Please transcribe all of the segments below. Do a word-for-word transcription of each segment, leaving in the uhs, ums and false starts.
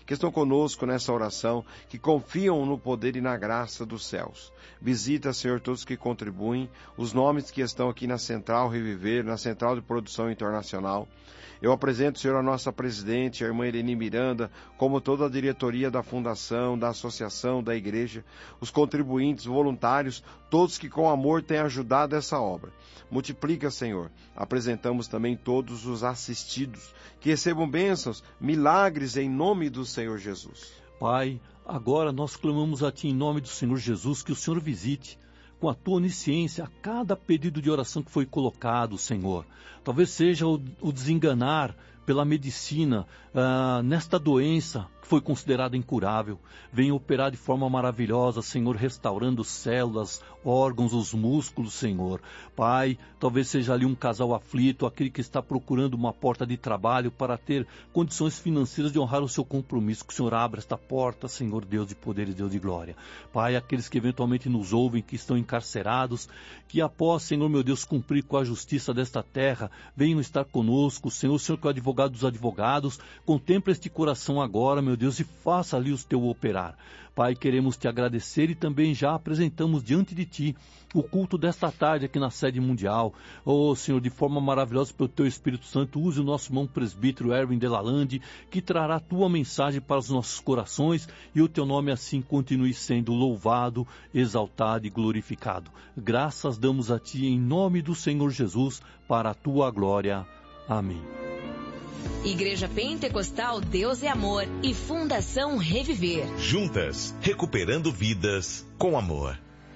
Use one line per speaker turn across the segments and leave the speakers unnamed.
que estão conosco nessa oração, que confiam no poder e na graça dos céus. Visita, Senhor, todos que contribuem, os nomes que estão aqui na Central Reviver, na Central de Produção Internacional. Eu apresento, Senhor, a nossa presidente, a irmã Irene Miranda, como toda a diretoria da Fundação, da Associação, da Igreja, os contribuintes, voluntários, todos que com amor têm ajudado essa obra. Multiplica, Senhor. Apresentamos também todos os assistidos, que recebam bênçãos, milagres em nome do Senhor Jesus.
Pai, agora nós clamamos a Ti em nome do Senhor Jesus, que o Senhor visite com a Tua onisciência a cada pedido de oração que foi colocado, Senhor. Talvez seja o, o desenganar pela medicina uh, nesta doença que foi considerada incurável. Venha operar de forma maravilhosa, Senhor, restaurando células, órgãos, os músculos, Senhor. Pai, talvez seja ali um casal aflito, aquele que está procurando uma porta de trabalho para ter condições financeiras de honrar o seu compromisso. Que o Senhor abra esta porta, Senhor, Deus de poder e Deus de glória. Pai, aqueles que eventualmente nos ouvem, que estão encarcerados, que após, Senhor, meu Deus, cumprir com a justiça desta terra, venham estar conosco, Senhor, o Senhor que é o advogado dos advogados, contempla este coração agora, meu Deus, e faça ali o teu operar. Pai, queremos te agradecer e também já apresentamos diante de ti o culto desta tarde aqui na sede mundial. Oh, Senhor, de forma maravilhosa pelo teu Espírito Santo, use o nosso irmão presbítero Erwin Delalande, que trará a tua mensagem para os nossos corações e o teu nome assim continue sendo louvado, exaltado e glorificado. Graças damos a ti em nome do Senhor Jesus, para a tua glória. Amém.
Igreja Pentecostal Deus é Amor e Fundação Reviver.
Juntas, recuperando vidas com amor.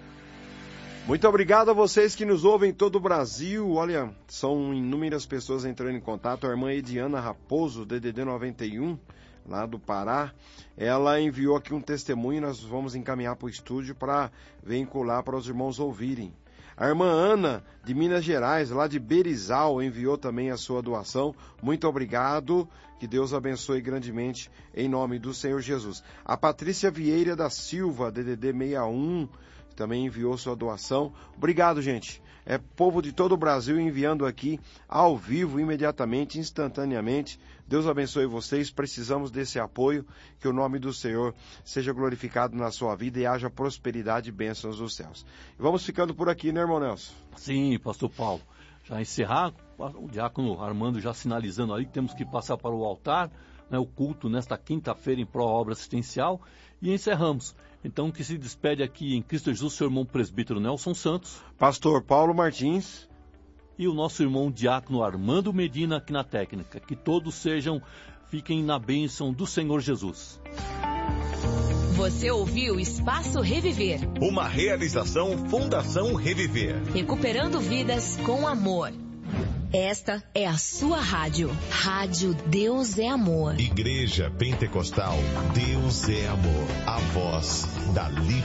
Muito obrigado a vocês que nos ouvem em todo o Brasil. Olha, são inúmeras pessoas entrando em contato. A irmã Ediana Raposo, D D D noventa e um, lá do Pará, ela enviou aqui um testemunho. Nós vamos encaminhar para o estúdio para vincular para os irmãos ouvirem. A irmã Ana, de Minas Gerais, lá de Berizal, enviou também a sua doação. Muito obrigado, que Deus abençoe grandemente, em nome do Senhor Jesus. A Patrícia Vieira da Silva, D D D sessenta e um, também enviou sua doação. Obrigado, gente. É povo de todo o Brasil enviando aqui, ao vivo, imediatamente, instantaneamente. Deus abençoe vocês, precisamos desse apoio, que o nome do Senhor seja glorificado na sua vida e haja prosperidade e bênçãos dos céus. E vamos ficando por aqui, né, irmão Nelson?
Sim, pastor Paulo. Já encerrar, o diácono Armando já sinalizando ali que temos que passar para o altar, né, o culto nesta quinta-feira em pró-obra assistencial, e encerramos. Então, que se despede aqui em Cristo Jesus, seu irmão presbítero Nelson Santos,
pastor Paulo Martins
e o nosso irmão diácono Armando Medina aqui na técnica. Que todos sejam, fiquem na bênção do Senhor Jesus.
Você ouviu Espaço Reviver.
Uma realização Fundação Reviver.
Recuperando vidas com amor. Esta é a sua rádio. Rádio Deus é Amor.
Igreja Pentecostal Deus é Amor. A voz da livre.